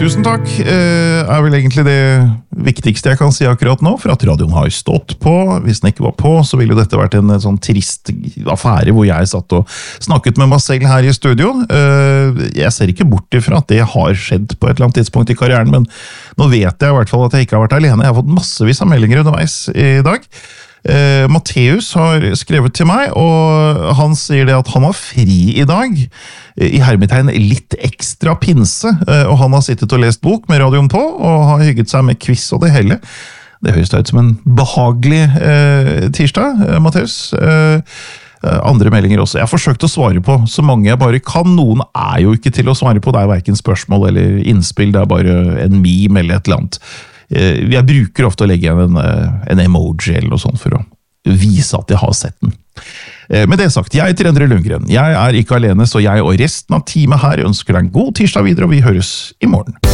Tusen takk, vel egentlig det viktigste jeg kan si akkurat nå, for at radioen har stått på. Hvis den ikke var på, så ville dette vært en sånn trist affære hvor jeg satt og snakket med meg selv her i studio. Jeg ser ikke bort ifra at det har skjedd på et eller annet tidspunkt i karrieren, men nå vet jeg i hvert fall at jeg ikke har vært alene. Jeg har fått massevis av meldinger underveis i dag. Matteus har skrevet til meg, og han sier det at han har fri i dag, i hermetegn litt ekstra pinse, og han har sittet og lest bok med radioen på, og har hygget seg med quiz og det hele. Det høres da ut som en behagelig tirsdag, Matteus. Andre meldinger også. Jeg har forsøkt å svare på så mange jeg bare kan. Noen jo ikke til å svare på, det hverken spørsmål eller innspill, det bare en meme eller et eller annet. Jeg bruker ofte å legge igjen en emoji eller noe sånt for å vise at jeg har sett den. Med det sagt, jeg heter Endre Lundgren. Jeg ikke alene, så jeg og resten av teamet her ønsker deg en god tirsdag videre, og vi høres i morgen.